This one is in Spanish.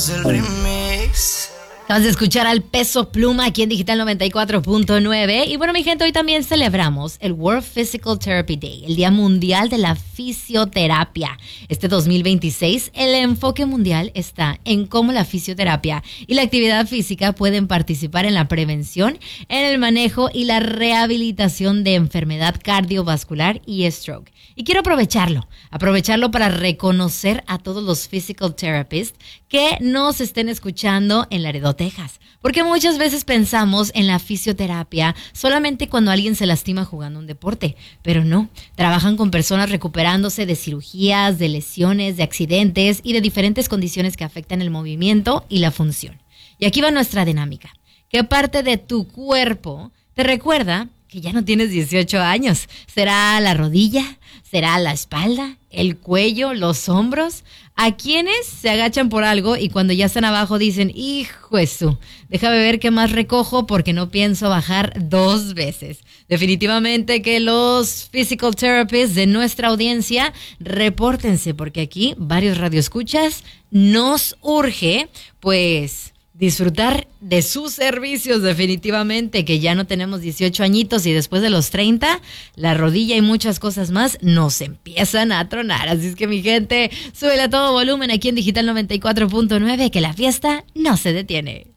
El remix. Acabas de escuchar al Peso Pluma aquí en Digital 94.9. Y bueno, mi gente, hoy también celebramos el World Physical Therapy Day, el Día Mundial de la Fisioterapia. Este 2026, el enfoque mundial está en cómo la fisioterapia y la actividad física pueden participar en la prevención, en el manejo y la rehabilitación de enfermedad cardiovascular y stroke. Y quiero aprovecharlo para reconocer a todos los physical therapists que nos estén escuchando en Laredo, Texas. Porque muchas veces pensamos en la fisioterapia solamente cuando alguien se lastima jugando un deporte, pero no. Trabajan con personas recuperándose de cirugías, de lesiones, de accidentes y de diferentes condiciones que afectan el movimiento y la función. Y aquí va nuestra dinámica. ¿Qué parte de tu cuerpo te recuerda que ya no tienes 18 años? ¿Será la rodilla? ¿Será la espalda? ¿El cuello? ¿Los hombros? ¿A quienes se agachan por algo y cuando ya están abajo dicen, hijo eso, déjame ver qué más recojo porque no pienso bajar 2 veces? Definitivamente que los physical therapists de nuestra audiencia, repórtense porque aquí varios radioescuchas nos urge, pues, disfrutar de sus servicios. Definitivamente que ya no tenemos 18 añitos y después de los 30, la rodilla y muchas cosas más nos empiezan a tronar. Así es que mi gente, súbele a todo volumen aquí en Digital 94.9 que la fiesta no se detiene.